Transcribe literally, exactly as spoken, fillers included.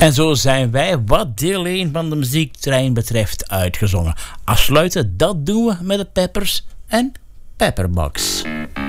En zo zijn wij wat deel één van de muziektrein betreft uitgezongen. Afsluiten, dat doen we met de Peppers en Pepperbox.